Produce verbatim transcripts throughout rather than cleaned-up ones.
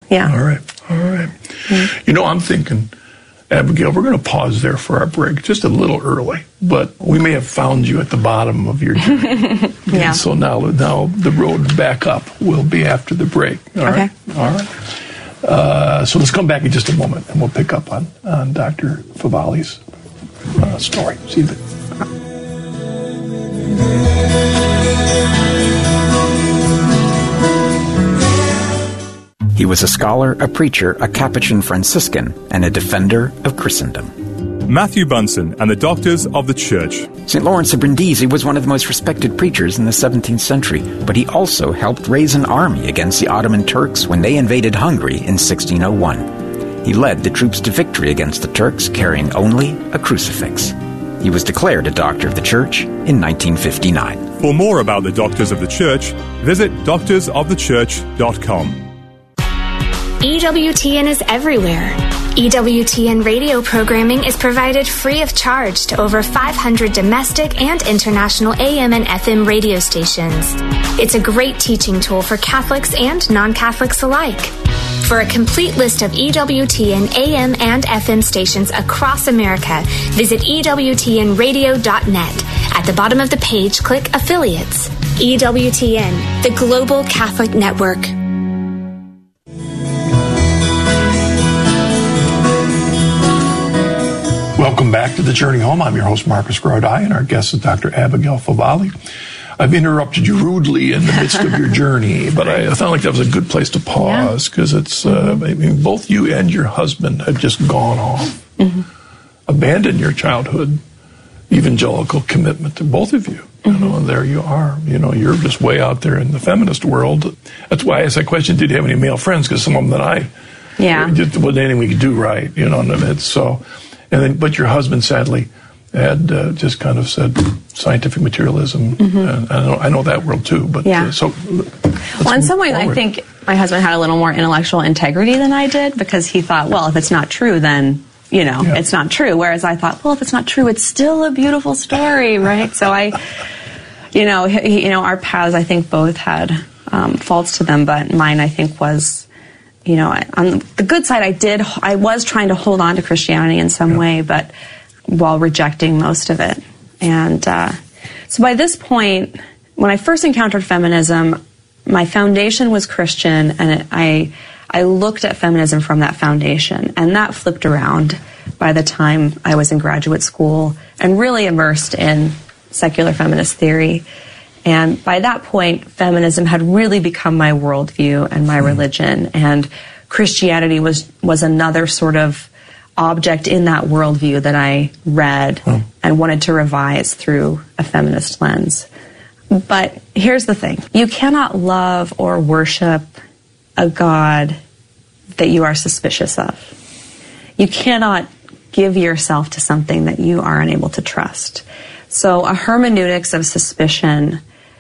Yeah. All right. All right. Mm-hmm. You know, I'm thinking, Abigail, we're going to pause there for our break, just a little early, but we may have found you at the bottom of your journey. Yeah. And so now, now the road back up will be after the break. All right. Okay. All right. Uh, so let's come back in just a moment, and we'll pick up on, on Doctor Favale's uh, story. See you then. He was a scholar, a preacher, a Capuchin Franciscan, and a defender of Christendom. Matthew Bunson and the Doctors of the Church. Saint Lawrence of Brindisi was one of the most respected preachers in the seventeenth century, but he also helped raise an army against the Ottoman Turks when they invaded Hungary in sixteen oh one. He led the troops to victory against the Turks, carrying only a crucifix. He was declared a Doctor of the Church in nineteen fifty-nine. For more about the Doctors of the Church, visit doctors of the church dot com. E W T N is everywhere. E W T N radio programming is provided free of charge to over five hundred domestic and international A M and F M radio stations. It's a great teaching tool for Catholics and non-Catholics alike. For a complete list of E W T N A M and F M stations across America, visit E W T N radio dot net. At the bottom of the page, click Affiliates. E W T N, the Global Catholic Network. Welcome back to The Journey Home. I'm your host, Marcus Grodi, and our guest is Doctor Abigail Favale. I've interrupted you rudely in the midst of your journey, but I felt like that was a good place to pause, because yeah. it's, uh, I mean, both you and your husband have just gone off, mm-hmm. abandoned your childhood evangelical commitment to both of you. You mm-hmm. know, and there you are. You know, you're just way out there in the feminist world. That's why I asked that question, did you have any male friends? Because some of them that I, yeah, just wasn't anything we could do right, you know, and it's so, and then, but your husband sadly had uh, just kind of said scientific materialism, mm-hmm. and I know, I know that world too, but yeah. uh, so. Well, in some ways, forward. I think my husband had a little more intellectual integrity than I did, because he thought, well, if it's not true, then, you know, yeah. it's not true. Whereas I thought, well, if it's not true, it's still a beautiful story, right? So I, you know, he, you know, our paths, I think, both had um, faults to them, but mine, I think, was, you know, on the good side, I did, I was trying to hold on to Christianity in some yeah. way, but while rejecting most of it. And uh, so by this point, when I first encountered feminism, my foundation was Christian, and it, I I looked at feminism from that foundation, and that flipped around by the time I was in graduate school and really immersed in secular feminist theory. And by that point, feminism had really become my worldview and my mm. religion, and Christianity was, was another sort of object in that worldview that I read oh. and wanted to revise through a feminist lens. But here's the thing. You cannot love or worship a God that you are suspicious of. You cannot give yourself to something that you are unable to trust. So a hermeneutics of suspicion,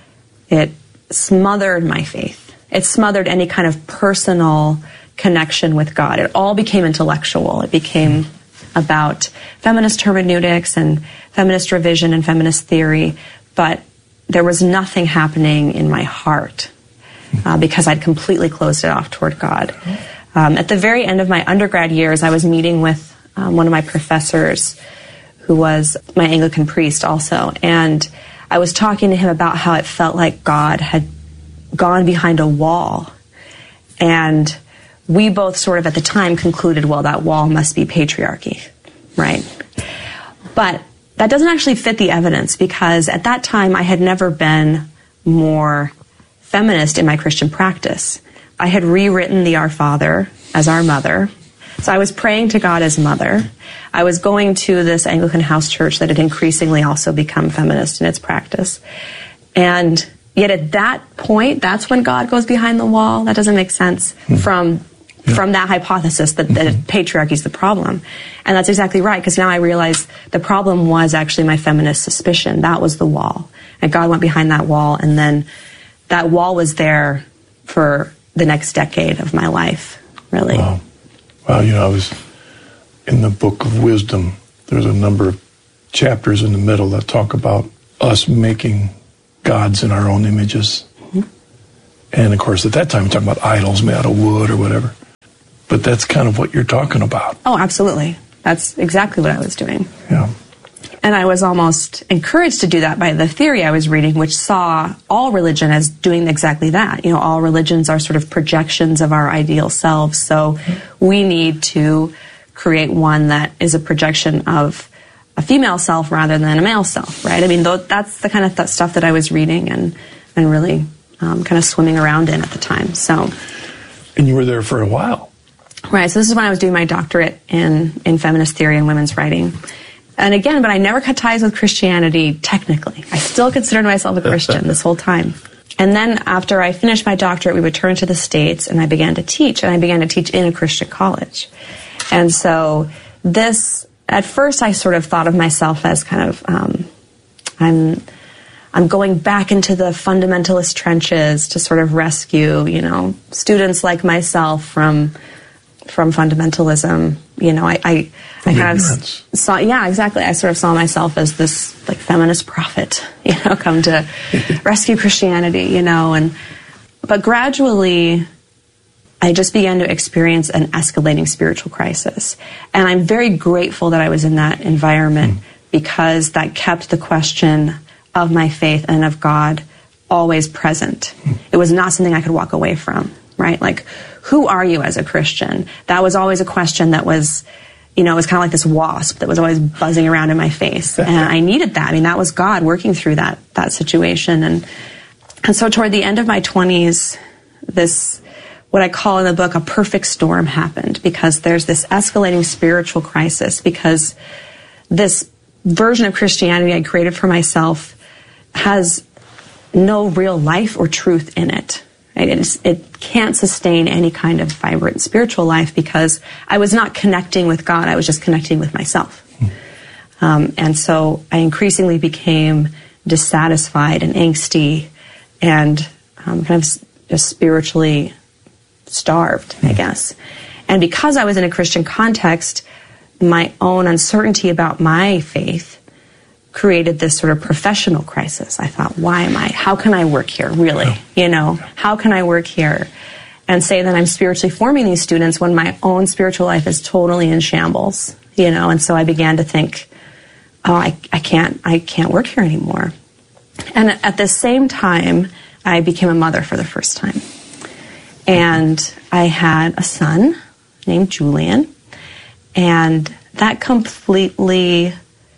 it smothered my faith. It smothered any kind of personal connection with God. It all became intellectual. It became about feminist hermeneutics and feminist revision and feminist theory, but there was nothing happening in my heart uh, because I'd completely closed it off toward God. Um, at the very end of my undergrad years, I was meeting with um, one of my professors who was my Anglican priest also, and I was talking to him about how it felt like God had gone behind a wall, and we both sort of at the time concluded, well, that wall must be patriarchy, right? But that doesn't actually fit the evidence, because at that time I had never been more feminist in my Christian practice. I had rewritten the Our Father as our mother. So I was praying to God as mother. I was going to this Anglican house church that had increasingly also become feminist in its practice. And yet at that point, that's when God goes behind the wall. That doesn't make sense mm-hmm. from yeah. from that hypothesis that, that mm-hmm. patriarchy is the problem. And that's exactly right, because now I realize the problem was actually my feminist suspicion. That was the wall. And God went behind that wall, and then that wall was there for the next decade of my life, really. Wow. Well, you know, I was in the Book of Wisdom. There's a number of chapters in the middle that talk about us making gods in our own images. Mm-hmm. And, of course, at that time, we're talking about idols made out of wood or whatever. But that's kind of what you're talking about. Oh, absolutely. That's exactly what I was doing. Yeah. And I was almost encouraged to do that by the theory I was reading, which saw all religion as doing exactly that. You know, all religions are sort of projections of our ideal selves. So we need to create one that is a projection of a female self rather than a male self, right? I mean, that's the kind of th- stuff that I was reading and, and really um, kind of swimming around in at the time. So, and you were there for a while. Right. So this is when I was doing my doctorate in, in feminist theory and women's writing. And again, but I never cut ties with Christianity technically. I still considered myself a Christian this whole time. And then after I finished my doctorate, we returned to the States and I began to teach. And I began to teach in a Christian college. And so this, at first I sort of thought of myself as kind of, um, I'm, I'm going back into the fundamentalist trenches to sort of rescue, you know, students like myself from from fundamentalism. You know, I, I, I kind ignorance. of saw, yeah, exactly. I sort of saw myself as this like feminist prophet, you know, come to rescue Christianity, you know, and, but gradually I just began to experience an escalating spiritual crisis. And I'm very grateful that I was in that environment mm. because that kept the question of my faith and of God always present. Mm. It was not something I could walk away from, right? Like, who are you as a Christian? That was always a question that was, you know, it was kind of like this wasp that was always buzzing around in my face. And I needed that. I mean, that was God working through that, that situation. And, and so toward the end of my twenties, this, what I call in the book, a perfect storm happened, because there's this escalating spiritual crisis, because this version of Christianity I created for myself has no real life or truth in it. Right? It, is, it can't sustain any kind of vibrant spiritual life because I was not connecting with God. I was just connecting with myself. Um, and so I increasingly became dissatisfied and angsty and um, kind of just spiritually starved, I guess. And because I was in a Christian context, my own uncertainty about my faith created this sort of professional crisis. I thought, why am I, how can I work here, really? You know, how can I work here and say that I'm spiritually forming these students when my own spiritual life is totally in shambles, you know? And so I began to think, oh, I, I can't, I can't work here anymore. And at the same time, I became a mother for the first time. And I had a son named Julian, and that completely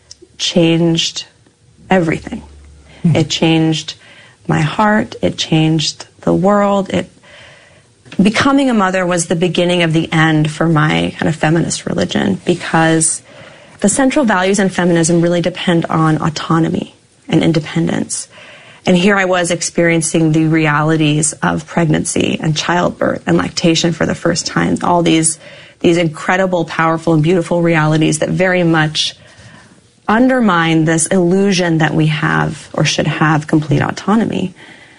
changed everything. Mm-hmm. It changed my heart. It changed the world. It becoming a mother was the beginning of the end for my kind of feminist religion, because the central values in feminism really depend on autonomy and independence. And here I was experiencing the realities of pregnancy and childbirth and lactation for the first time. All these these incredible, powerful, and beautiful realities that very much undermine this illusion that we have or should have complete autonomy.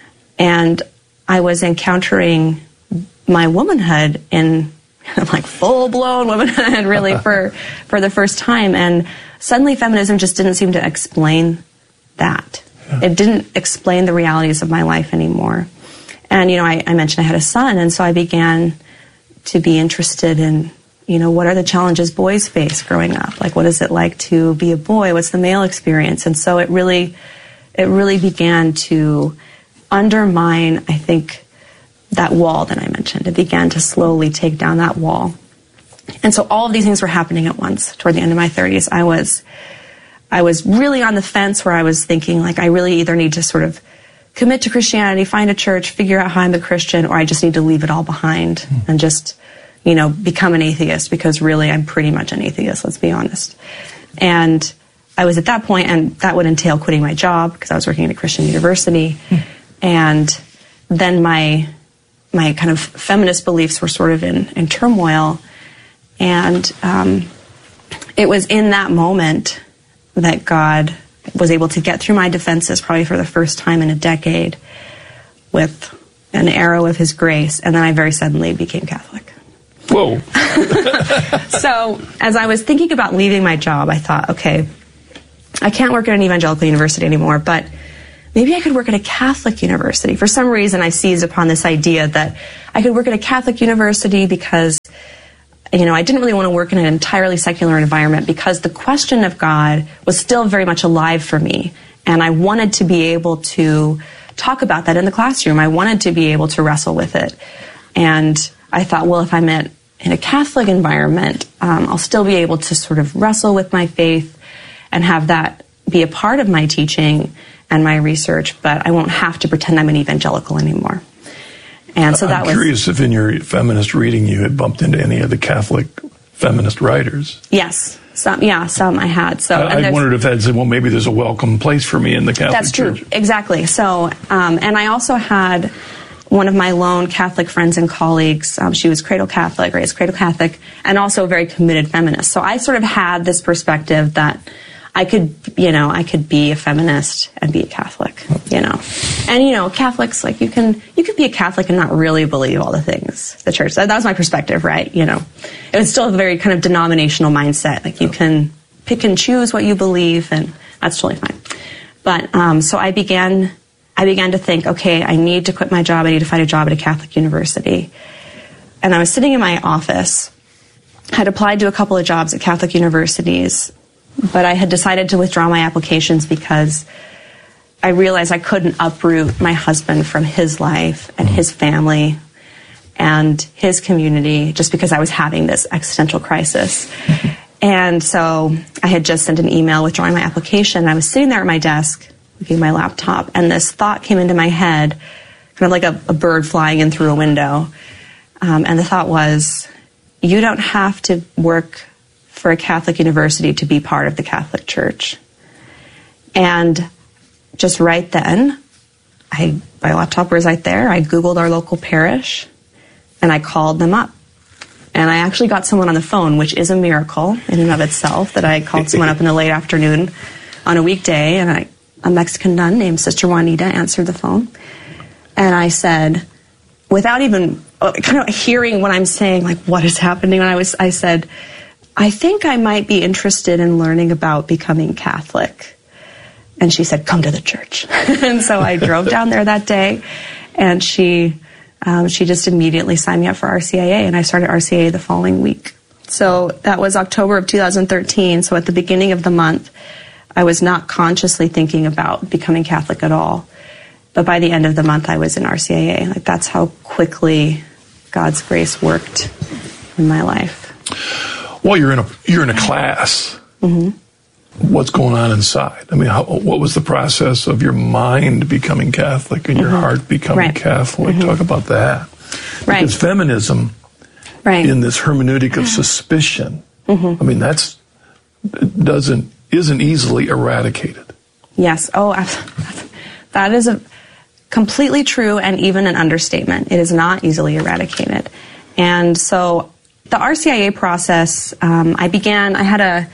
And I was encountering my womanhood in like full-blown womanhood really for, for the first time. And suddenly feminism just didn't seem to explain that. Yeah. It didn't explain the realities of my life anymore. And, you know, I, I mentioned I had a son, and so I began to be interested in, you know, what are the challenges boys face growing up? Like, what is it like to be a boy? What's the male experience? And so it really, it really began to undermine, I think, that wall that I mentioned. It began to slowly take down that wall. And so all of these things were happening at once. Toward the end of my thirties, I was, I was really on the fence where I was thinking, like, I really either need to sort of commit to Christianity, find a church, figure out how I'm a Christian, or I just need to leave it all behind mm. and just, you know, become an atheist, because really I'm pretty much an atheist, let's be honest. And I was at that point, and that would entail quitting my job because I was working at a Christian university. Mm. And then my my kind of feminist beliefs were sort of in, in turmoil. And um, it was in that moment that God was able to get through my defenses, probably for the first time in a decade, with an arrow of his grace. And then I very suddenly became Catholic. Whoa. So as I was thinking about leaving my job, I thought, okay, I can't work at an evangelical university anymore, but maybe I could work at a Catholic university. For some reason, I seized upon this idea that I could work at a Catholic university because you know, I didn't really want to work in an entirely secular environment because the question of God was still very much alive for me. And I wanted to be able to talk about that in the classroom. I wanted to be able to wrestle with it. And I thought, well, if I'm in, in a Catholic environment, um, I'll still be able to sort of wrestle with my faith and have that be a part of my teaching and my research, but I won't have to pretend I'm an evangelical anymore. And so that I'm was curious if in your feminist reading you had bumped into any of the Catholic feminist writers. Yes, some, yeah, some I had. So I, and I wondered if that said, well, maybe there's a welcome place for me in the Catholic that's Church. true, exactly. So, um, and I also had one of my lone Catholic friends and colleagues. Um, she was cradle Catholic, raised cradle Catholic, and also a very committed feminist. So I sort of had this perspective that I could, you know, I could be a feminist and be a Catholic, you know. And, you know, Catholics, like, you can you can be a Catholic and not really believe all the things the church. That, that was my perspective, right? You know, it was still a very kind of denominational mindset. Like, you can pick and choose what you believe, and that's totally fine. But um, so I began, I began to think, okay, I need to quit my job. I need to find a job at a Catholic university. And I was sitting in my office, had applied to a couple of jobs at Catholic universities, but I had decided to withdraw my applications because I realized I couldn't uproot my husband from his life and his family and his community just because I was having this existential crisis. And so I had just sent an email withdrawing my application. I was sitting there at my desk looking at my laptop, and this thought came into my head, kind of like a, a bird flying in through a window. Um, and the thought was, you don't have to work for a Catholic university to be part of the Catholic Church. And just right then, I my laptop was right there. I Googled our local parish, and I called them up. And I actually got someone on the phone, which is a miracle in and of itself, that I called someone up in the late afternoon on a weekday, and I, a Mexican nun named Sister Juanita answered the phone. And I said, without even kind of hearing what I'm saying, like, what is happening, and I was, I said, I think I might be interested in learning about becoming Catholic. And she said, come to the church. And so I drove down there that day, and she um, she just immediately signed me up for R C I A, and I started R C I A the following week. So that was October of two thousand thirteen. So at the beginning of the month, I was not consciously thinking about becoming Catholic at all. But by the end of the month, I was in R C I A. Like, that's how quickly God's grace worked in my life. Well, you're in a you're in a class. Mm-hmm. What's going on inside? I mean, how, what was the process of your mind becoming Catholic and your mm-hmm. heart becoming right. Catholic? Mm-hmm. Talk about that. Right. Because feminism, right. in this hermeneutic of suspicion, mm-hmm. I mean, that's doesn't isn't easily eradicated. Yes. Oh, that is a completely true and even an understatement. It is not easily eradicated. And so the R C I A process, um, I began, I had a,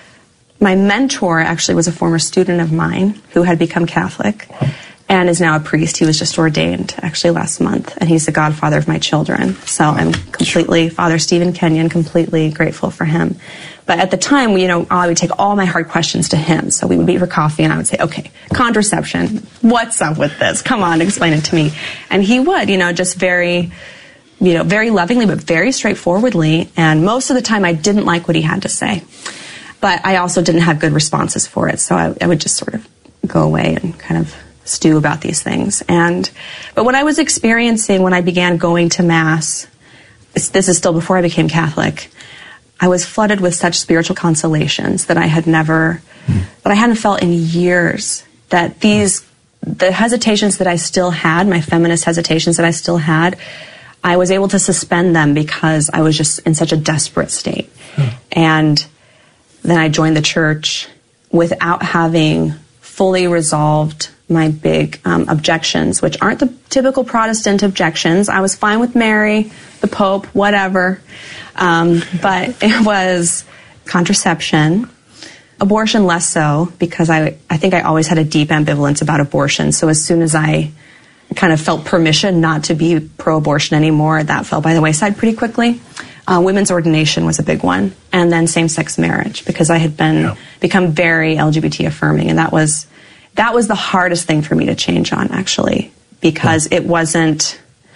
my mentor actually was a former student of mine who had become Catholic and is now a priest. He was just ordained actually last month, and he's the godfather of my children. So I'm completely, Father Stephen Kenyon, completely grateful for him. But at the time, you know, I would take all my hard questions to him. So we would meet for coffee, and I would say, okay, contraception, what's up with this? Come on, explain it to me. And he would, you know, just very, you know, very lovingly, but very straightforwardly. And most of the time, I didn't like what he had to say. But I also didn't have good responses for it. So I, I would just sort of go away and kind of stew about these things. And but what I was experiencing when I began going to Mass, this is still before I became Catholic, I was flooded with such spiritual consolations that I had never, mm. that I hadn't felt in years. That these, the hesitations that I still had, my feminist hesitations that I still had, I was able to suspend them because I was just in such a desperate state. Mm. And then I joined the church without having fully resolved my big um, objections, which aren't the typical Protestant objections. I was fine with Mary, the Pope, whatever. Um, but it was contraception, abortion less so, because I, I think I always had a deep ambivalence about abortion. So as soon as I kind of felt permission not to be pro-abortion anymore, that fell by the wayside pretty quickly. Uh, women's ordination was a big one, and then same-sex marriage, because I had been yeah. become very L G B T affirming, and that was that was the hardest thing for me to change on, actually, because yeah. it wasn't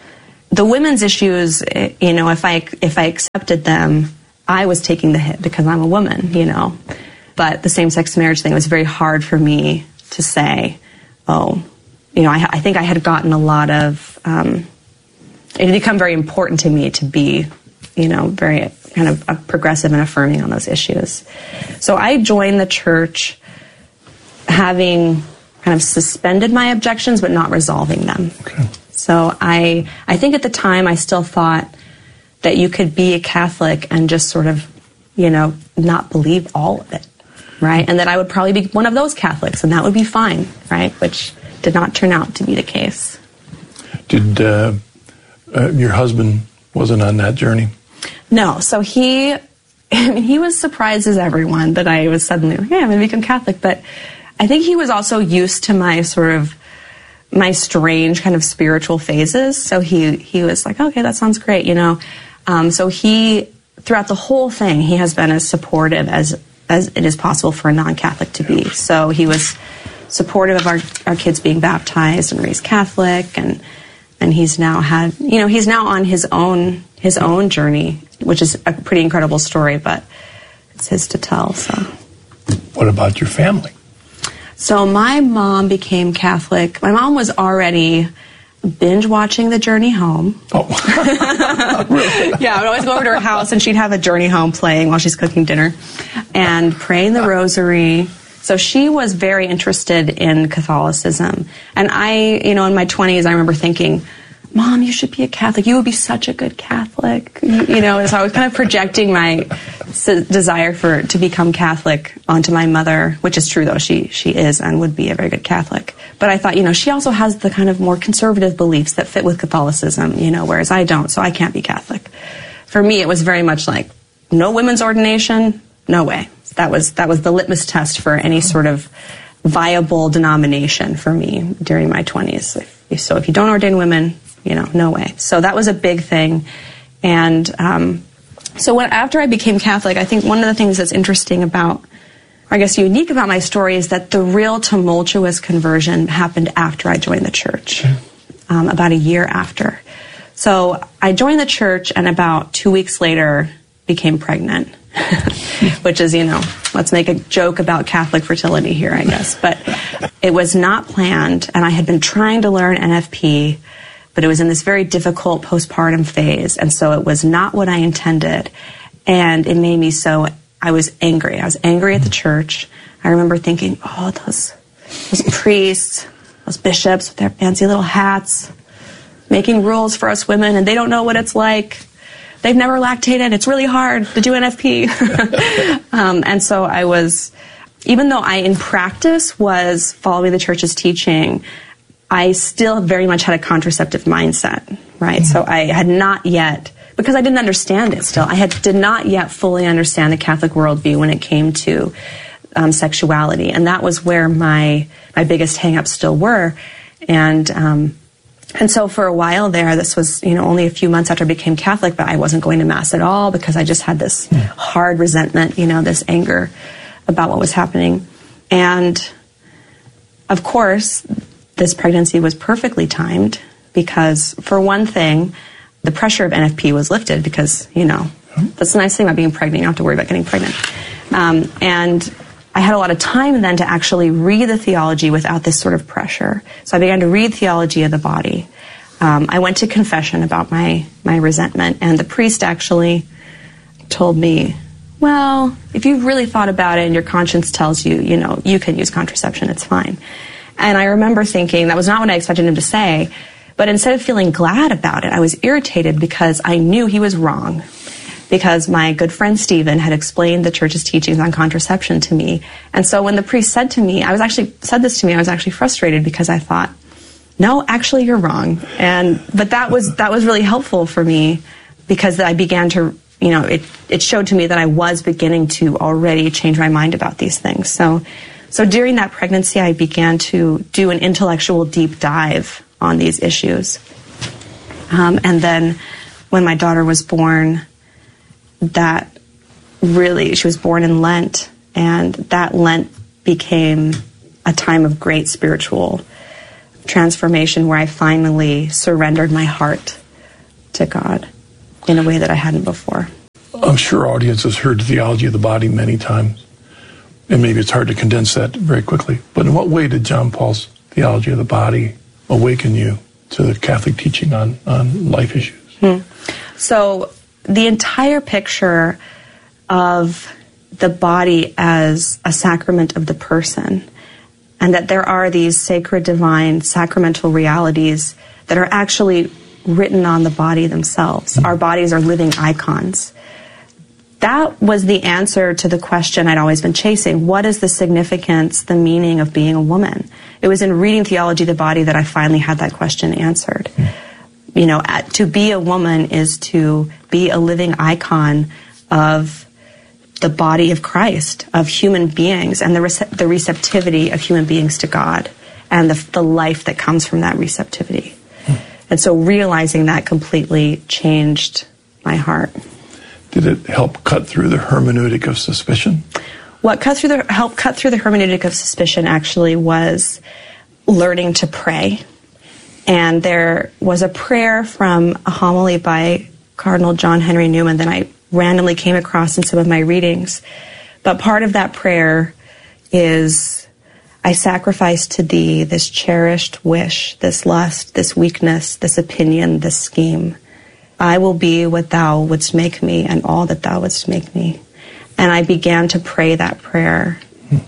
the women's issues, you know, if I if I accepted them, I was taking the hit because I'm a woman, you know. But the same-sex marriage thing was very hard for me to say, oh, you know, I, I think I had gotten a lot of, um, it had become very important to me to be, you know, very kind of uh, progressive and affirming on those issues. So I joined the church having kind of suspended my objections but not resolving them. Okay. So I, I think at the time I still thought that you could be a Catholic and just sort of, you know, not believe all of it, right? And that I would probably be one of those Catholics and that would be fine, right? Which did not turn out to be the case. Did uh, uh, your husband wasn't on that journey? No. So he, I mean, he was surprised as everyone that I was suddenly, yeah, I'm going to become Catholic. But I think he was also used to my sort of, my strange kind of spiritual phases. So he, he was like, okay, that sounds great, you know. Um, so he, throughout the whole thing, he has been as supportive as, as it is possible for a non-Catholic to be. So he was supportive of our, our kids being baptized and raised Catholic, and and he's now had, you know, he's now on his own his own journey, which is a pretty incredible story, but it's his to tell. So, what about your family? So my mom became Catholic. My mom was already binge watching The Journey Home. Oh, really? Yeah, I would always go over to her house and she'd have A Journey Home playing while she's cooking dinner, and praying the Rosary. So she was very interested in Catholicism. And I, you know, in my twenties, I remember thinking, Mom, you should be a Catholic. You would be such a good Catholic. You, you know, so I was kind of projecting my s- desire for to become Catholic onto my mother, which is true, though. She she is and would be a very good Catholic. But I thought, you know, she also has the kind of more conservative beliefs that fit with Catholicism, you know, whereas I don't, so I can't be Catholic. For me, it was very much like, no women's ordination, no way. That was that was the litmus test for any sort of viable denomination for me during my twenties. So if you don't ordain women, you know, no way. So that was a big thing. And um, so when, after I became Catholic, I think one of the things that's interesting about, or I guess unique about my story, is that the real tumultuous conversion happened after I joined the church, um, about a year after. So I joined the church and about two weeks later became pregnant, which is, you know, let's make a joke about Catholic fertility here, I guess. But it was not planned, and I had been trying to learn N F P, but it was in this very difficult postpartum phase, and so it was not what I intended, and it made me so, I was angry. I was angry at the church. I remember thinking, oh, those, those priests, those bishops with their fancy little hats, making rules for us women, and they don't know what it's like. They've never lactated. It's really hard to do N F P. um, and so I was, even though I, in practice, was following the church's teaching, I still very much had a contraceptive mindset, right? Mm-hmm. So I had not yet, because I didn't understand it still, I had did not yet fully understand the Catholic worldview when it came to um, sexuality. And that was where my, my biggest hang-ups still were. And, um, And so for a while there, this was, you know, only a few months after I became Catholic, but I wasn't going to Mass at all because I just had this mm. hard resentment, you know, this anger about what was happening. And of course, this pregnancy was perfectly timed because, for one thing, the pressure of N F P was lifted because, you know, that's the nice thing about being pregnant. You don't have to worry about getting pregnant. Um, and I had a lot of time then to actually read the theology without this sort of pressure. So I began to read theology of the body. Um, I went to confession about my, my resentment, and the priest actually told me, well, if you've really thought about it and your conscience tells you, you know, you can use contraception, it's fine. And I remember thinking, that was not what I expected him to say, but instead of feeling glad about it, I was irritated because I knew he was wrong. Because my good friend Stephen had explained the church's teachings on contraception to me. And so when the priest said to me, I was actually, said this to me, I was actually frustrated because I thought, no, actually you're wrong. And, but that was, that was really helpful for me because I began to, you know, it, it showed to me that I was beginning to already change my mind about these things. So, so during that pregnancy, I began to do an intellectual deep dive on these issues. Um, and then when my daughter was born, that really, she was born in Lent, and that Lent became a time of great spiritual transformation where I finally surrendered my heart to God in a way that I hadn't before. I'm sure our audience has heard theology of the body many times, and maybe it's hard to condense that very quickly. But in what way did John Paul's theology of the body awaken you to the Catholic teaching on, on life issues? Hmm. So the entire picture of the body as a sacrament of the person, and that there are these sacred, divine, sacramental realities that are actually written on the body themselves. Mm-hmm. Our bodies are living icons. That was the answer to the question I'd always been chasing. What is the significance, the meaning of being a woman? It was in reading Theology of the Body that I finally had that question answered. Mm-hmm. You know, at, to be a woman is to be a living icon of the body of Christ, of human beings, and the rece- the receptivity of human beings to God, and the, the life that comes from that receptivity. Mm-hmm. And so realizing that completely changed my heart. Did it help cut through the hermeneutic of suspicion? What cut through the helped cut through the hermeneutic of suspicion actually was learning to pray. And there was a prayer from a homily by Cardinal John Henry Newman that I randomly came across in some of my readings. But part of that prayer is, I sacrifice to thee this cherished wish, this lust, this weakness, this opinion, this scheme. I will be what thou wouldst make me and all that thou wouldst make me. And I began to pray that prayer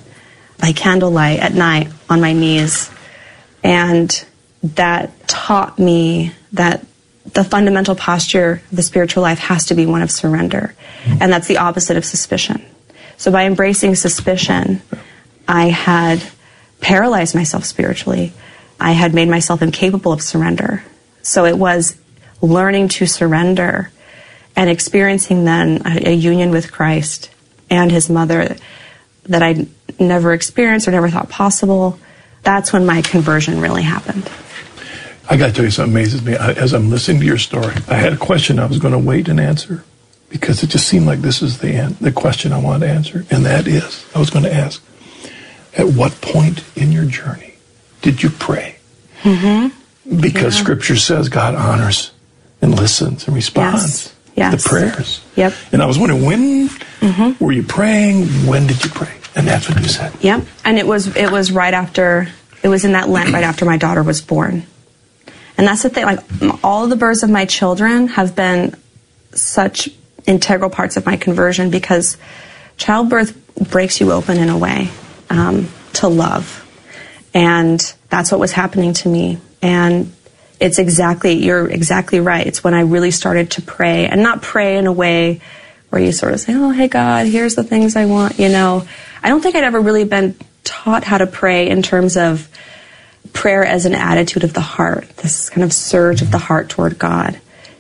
by candlelight at night on my knees. And that taught me that the fundamental posture of the spiritual life has to be one of surrender. And that's the opposite of suspicion. So by embracing suspicion, I had paralyzed myself spiritually. I had made myself incapable of surrender. So it was learning to surrender and experiencing then a, a union with Christ and his mother that I'd never experienced or never thought possible. That's when my conversion really happened. I got to tell you something amazes me. I, as I'm listening to your story, I had a question I was going to wait and answer because it just seemed like this is the an- the question I wanted to answer, and that is, I was going to ask, at what point in your journey did you pray? Mm-hmm. Because yeah. Scripture says God honors and listens and responds yes. Yes. to the prayers. Yep. And I was wondering, when mm-hmm. were you praying? When did you pray? And that's what you said. Yep. And it was it was right after, it was in that Lent right after my daughter was born. And that's the thing, like, all of the births of my children have been such integral parts of my conversion because childbirth breaks you open in a way um, to love. And that's what was happening to me. And it's exactly, you're exactly right. It's when I really started to pray, and not pray in a way where you sort of say, oh, hey, God, here's the things I want, you know. I don't think I'd ever really been taught how to pray in terms of prayer as an attitude of the heart, this kind of surge of the heart toward God.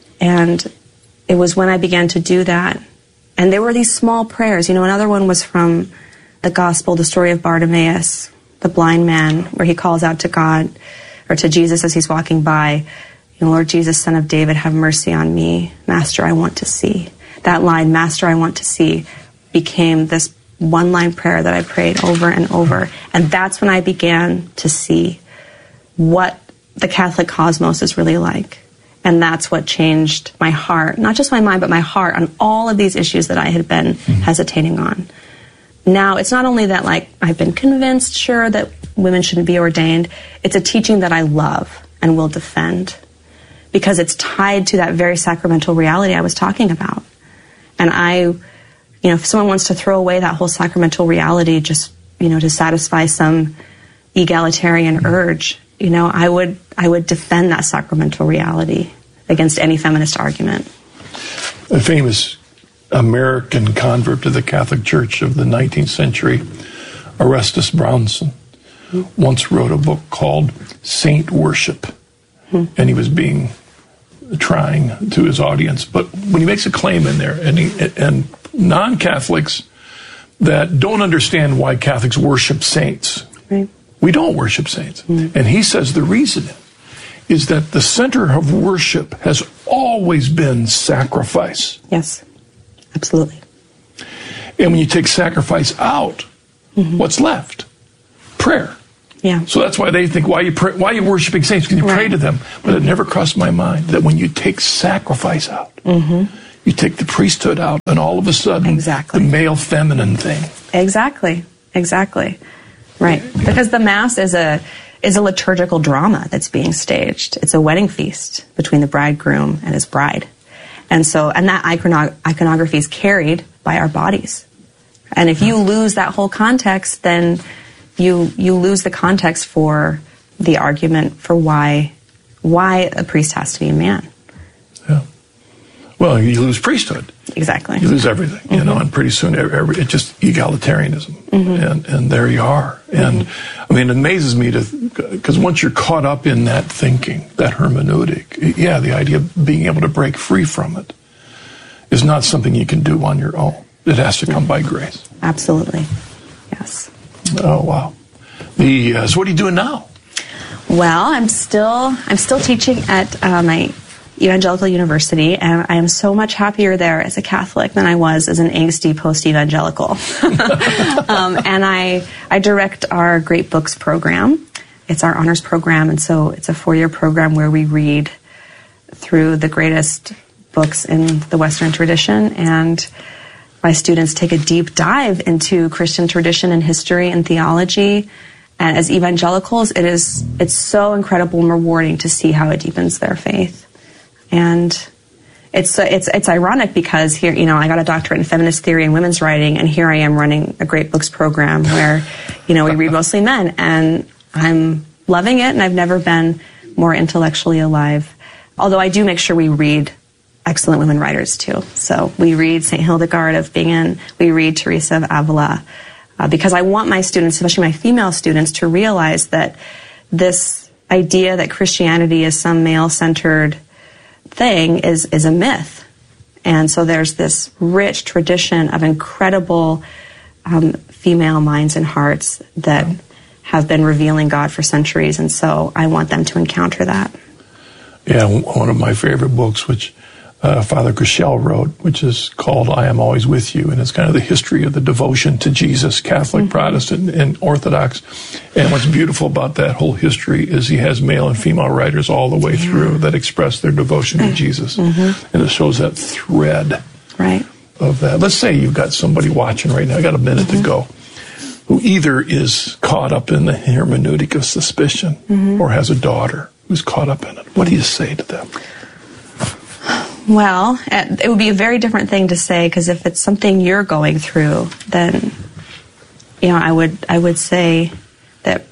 And it was when I began to do that. And there were these small prayers. You know, another one was from the gospel, the story of Bartimaeus, the blind man, where he calls out to God, or to Jesus as he's walking by, you know, Lord Jesus, Son of David, have mercy on me. Master, I want to see. That line, Master, I want to see, became this one-line prayer that I prayed over and over. And that's when I began to see what the Catholic cosmos is really like. And that's what changed my heart, not just my mind, but my heart on all of these issues that I had been mm-hmm. hesitating on. Now, it's not only that, like, I've been convinced, sure, that women shouldn't be ordained. It's a teaching that I love and will defend because it's tied to that very sacramental reality I was talking about. And I, you know, if someone wants to throw away that whole sacramental reality just, you know, to satisfy some egalitarian urge, you know, I would I would defend that sacramental reality against any feminist argument. A famous American convert to the Catholic Church of the nineteenth century, Orestes Brownson, mm-hmm. once wrote a book called Saint Worship. Mm-hmm. And he was being trying to his audience. But when he makes a claim in there, and, he, and non-Catholics that don't understand why Catholics worship saints, right. We don't worship saints. Mm-hmm. And he says the reason is that the center of worship has always been sacrifice. Yes, absolutely. And when you take sacrifice out, mm-hmm. what's left? Prayer. Yeah. So that's why they think, why are you pray, why are you worshiping saints? Because you right. pray to them. But it never crossed my mind that when you take sacrifice out, mm-hmm. you take the priesthood out, and all of a sudden, exactly. the male-feminine thing. Exactly. Exactly. Right. Because the Mass is a is a liturgical drama that's being staged. It's a wedding feast between the bridegroom and his bride. And so, and that iconog- iconography is carried by our bodies. And if you lose that whole context, then you you lose the context for the argument for why why a priest has to be a man. Yeah. Well, you lose priesthood. Exactly. You lose everything, mm-hmm. you know, and pretty soon every, it's just egalitarianism. Mm-hmm. And, and there you are. And, mm-hmm. I mean, it amazes me to, because once you're caught up in that thinking, that hermeneutic, yeah, the idea of being able to break free from it is not something you can do on your own. It has to come by grace. Absolutely. Yes. Oh, wow. The, uh, so what are you doing now? Well, I'm still, I'm still teaching at uh, my Evangelical University, and I am so much happier there as a Catholic than I was as an angsty post-evangelical. um, and I, I direct our Great Books program. It's our honors program, and so it's a four-year program where we read through the greatest books in the Western tradition, and my students take a deep dive into Christian tradition and history and theology. And as evangelicals, it is it's so incredible and rewarding to see how it deepens their faith. And it's it's it's ironic because here, you know, I got a doctorate in feminist theory and women's writing, and here I am running a Great Books program where, you know, we read mostly men, and I'm loving it, and I've never been more intellectually alive. Although I do make sure we read excellent women writers too. So we read Saint Hildegard of Bingen, we read Teresa of Avila, uh, because I want my students, especially my female students, to realize that this idea that Christianity is some male-centered thing is is a myth. And so there's this rich tradition of incredible um, female minds and hearts that have been revealing God for centuries, and so I want them to encounter that. Yeah, one of my favorite books, which uh, Father Cashel wrote, which is called I Am Always With You, and it's kind of the history of the devotion to Jesus, Catholic, mm-hmm. Protestant, and Orthodox. And what's beautiful about that whole history is he has male and female writers all the way yeah. through that express their devotion to Jesus. Mm-hmm. And it shows that thread right. of that. Let's say you've got somebody watching right now, I got a minute mm-hmm. to go, who either is caught up in the hermeneutic of suspicion mm-hmm. or has a daughter who's caught up in it. What do you say to them? Well, it would be a very different thing to say, because if it's something you're going through, then, you know, I would I would say that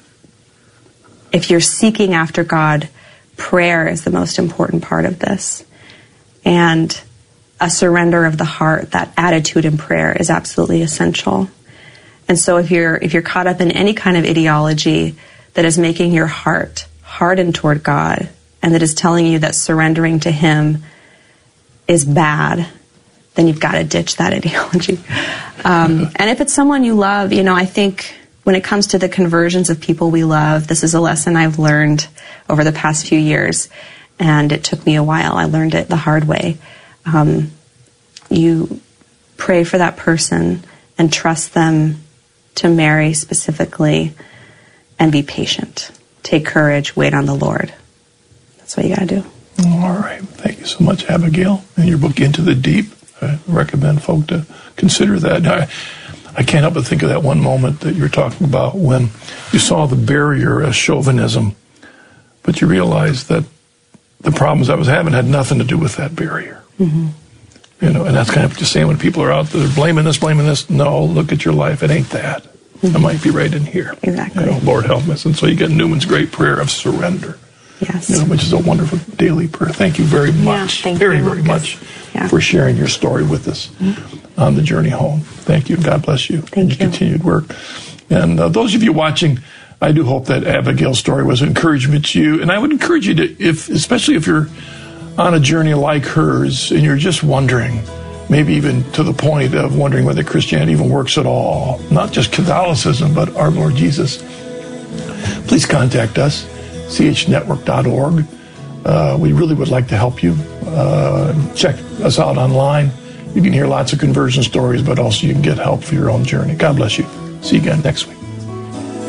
if you're seeking after God, prayer is the most important part of this. And a surrender of the heart, that attitude in prayer is absolutely essential. And so if you're if you're caught up in any kind of ideology that is making your heart hardened toward God, and that is telling you that surrendering to Him is bad, then you've got to ditch that ideology. Um, and if it's someone you love, you know, I think when it comes to the conversions of people we love, this is a lesson I've learned over the past few years, and it took me a while. I learned it the hard way. Um, you pray for that person and trust them to marry specifically, and be patient. Take courage, wait on the Lord. That's what you got to do. All right. Thank you so much, Abigail. In your book, Into the Deep, I recommend folk to consider that. I, I can't help but think of that one moment that you were talking about when you saw the barrier as chauvinism, but you realized that the problems I was having had nothing to do with that barrier. Mm-hmm. You know, and that's kind of just saying when people are out there blaming this, blaming this. No, look at your life. It ain't that. Mm-hmm. It might be right in here. Exactly. You know, Lord help us. And so you get Newman's great prayer of surrender. Yes. You know, which is a wonderful daily prayer. Thank you very much. Yeah, thank very, you, very much yeah. for sharing your story with us mm-hmm. on the journey home. Thank you. God bless you. Thank and your you. continued work. And uh, those of you watching, I do hope that Abigail's story was an encouragement to you. And I would encourage you to, if, especially if you're on a journey like hers and you're just wondering, maybe even to the point of wondering whether Christianity even works at all, not just Catholicism, but our Lord Jesus, please contact us, c h network dot org. Uh, we really would like to help you. Uh, check us out online. You can hear lots of conversion stories, but also you can get help for your own journey. God bless you. See you again next week.